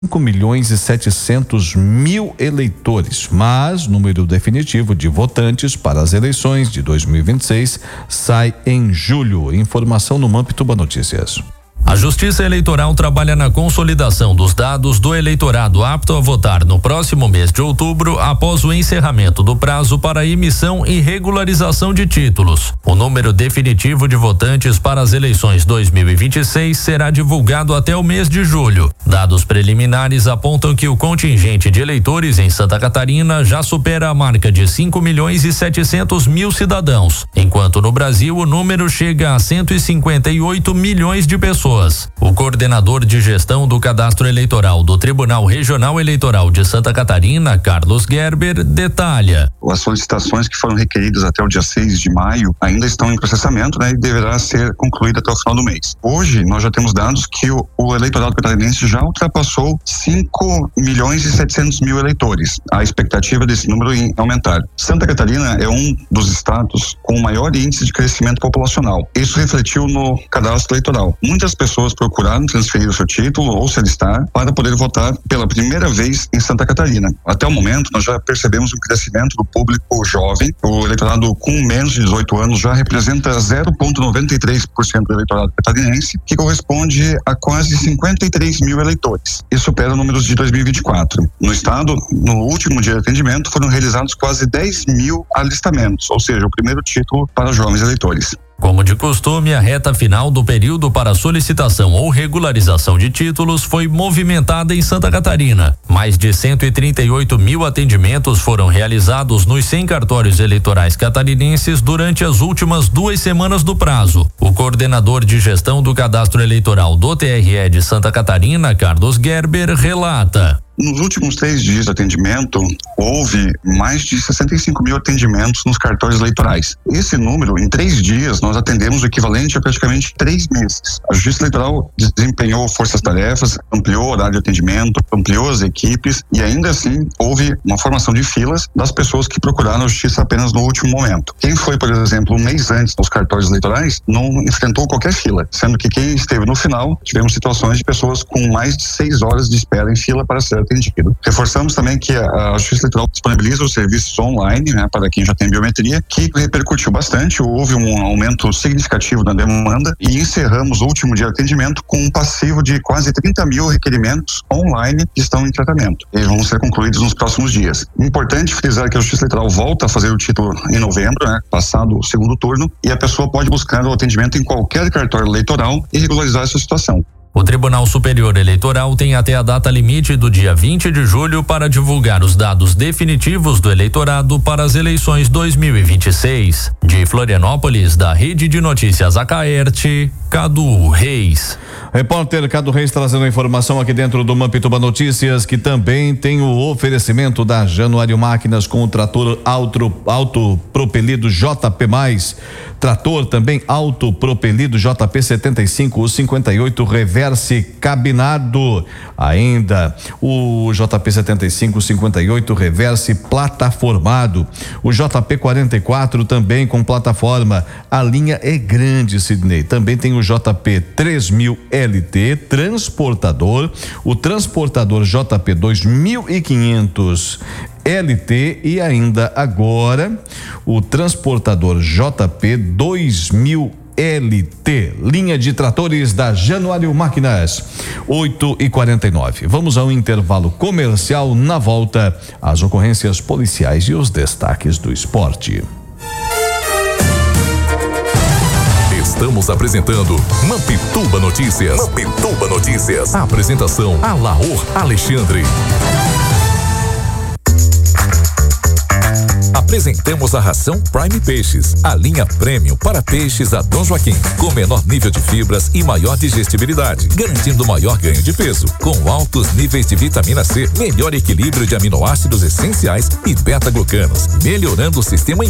5.700.000 eleitores, mas o número definitivo de votantes para as eleições de 2026 sai em julho. Informação no Mampituba Notícias. A Justiça Eleitoral trabalha na consolidação dos dados do eleitorado apto a votar no próximo mês de outubro, após o encerramento do prazo para emissão e regularização de títulos. O número definitivo de votantes para as eleições 2026 será divulgado até o mês de julho. Dados preliminares apontam que o contingente de eleitores em Santa Catarina já supera a marca de 5.700.000 cidadãos, enquanto no Brasil o número chega a 158 milhões de pessoas. O coordenador de gestão do cadastro eleitoral do Tribunal Regional Eleitoral de Santa Catarina, Carlos Gerber, detalha. As solicitações que foram requeridas até o dia 6 de maio ainda estão em processamento, e deverá ser concluída até o final do mês. Hoje, nós já temos dados que o eleitorado catarinense já ultrapassou 5.700.000 eleitores. A expectativa desse número em aumentar. Santa Catarina é um dos estados com o maior índice de crescimento populacional. Isso refletiu no cadastro eleitoral. Muitas pessoas procuraram transferir o seu título ou se alistar para poder votar pela primeira vez em Santa Catarina. Até o momento, nós já percebemos um crescimento do público jovem. O eleitorado com menos de 18 anos já representa 0,93% do eleitorado catarinense, que corresponde a quase 53 mil eleitores. E supera números de 2024. No estado, no último dia de atendimento, foram realizados quase 10 mil alistamentos, ou seja, o primeiro título para jovens eleitores. Como de costume, a reta final do período para solicitação ou regularização de títulos foi movimentada em Santa Catarina. Mais de 138 mil atendimentos foram realizados nos 100 cartórios eleitorais catarinenses durante as últimas 2 semanas do prazo. O coordenador de gestão do cadastro eleitoral do TRE de Santa Catarina, Carlos Gerber, relata. Nos últimos 3 dias de atendimento, houve mais de 65 mil atendimentos nos cartórios eleitorais. Esse número, em 3 dias, nós atendemos o equivalente a praticamente 3 meses. A Justiça Eleitoral desempenhou forças-tarefas, ampliou o horário de atendimento, ampliou as equipes e ainda assim houve uma formação de filas das pessoas que procuraram a Justiça apenas no último momento. Quem foi, por exemplo, um mês antes nos cartórios eleitorais não enfrentou qualquer fila, sendo que quem esteve no final, tivemos situações de pessoas com mais de 6 horas de espera em fila para ser atendido. Reforçamos também que a Justiça Eleitoral disponibiliza os serviços online, para quem já tem biometria, que repercutiu bastante. Houve um aumento significativo na demanda e encerramos o último dia de atendimento com um passivo de quase 30 mil requerimentos online que estão em tratamento. Eles vão ser concluídos nos próximos dias. Importante frisar que a Justiça Eleitoral volta a fazer o título em novembro, passado o segundo turno, e a pessoa pode buscar o atendimento em qualquer cartório eleitoral e regularizar essa situação. O Tribunal Superior Eleitoral tem até a data limite do dia 20 de julho para divulgar os dados definitivos do eleitorado para as eleições 2026. De Florianópolis, da Rede de Notícias Acaerte, Cadu Reis. Repórter Cadu Reis trazendo a informação aqui dentro do Mampituba Notícias, que também tem o oferecimento da Januário Máquinas com o trator autopropelido JP+, trator também autopropelido JP 75 58 reverse cabinado, ainda o JP 75 58 reverse plataformado, o JP 44 também com plataforma. A linha é grande, Sidney. Também tem o JP 3000 LT transportador, o transportador JP 2500 LT e ainda agora o transportador JP 2000 LT, linha de tratores da Januário Máquinas. 8h49. Vamos ao intervalo comercial. Na volta, as ocorrências policiais e os destaques do esporte. Estamos apresentando Mampituba Notícias. Mampituba Notícias. A apresentação Alaor Alexandre. Apresentamos a ração Prime Peixes, a linha premium para peixes a Dom Joaquim, com menor nível de fibras e maior digestibilidade, garantindo maior ganho de peso, com altos níveis de vitamina C, melhor equilíbrio de aminoácidos essenciais e beta-glucanos, melhorando o sistema